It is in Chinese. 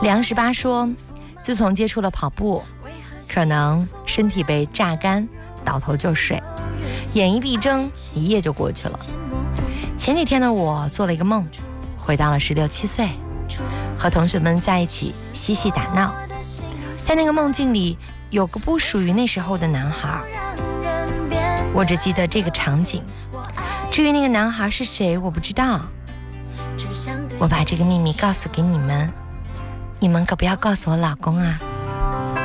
梁18说，自从接触了跑步，可能身体被榨干，倒头就睡，眼一闭睁，一夜就过去了。前几天的我做了一个梦，回到了16、17岁，和同学们在一起嬉戏打闹。在那个梦境里，有个不属于那时候的男孩，我只记得这个场景。至于那个男孩是谁，我不知道。我把这个秘密告诉给你们，你们可不要告诉我老公啊。